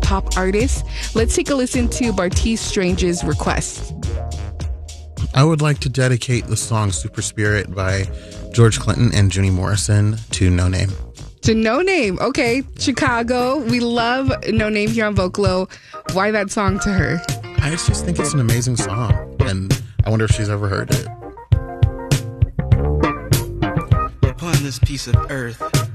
pop artists. Let's take a listen to Bartees Strange's request. I would like to dedicate the song Super Spirit by George Clinton and Juni Morrison to No Name. To No Name. Okay. Chicago. We love No Name here on Vocalo. Why that song to her? I just think it's an amazing song, and I wonder if she's ever heard it. Upon this piece of earth,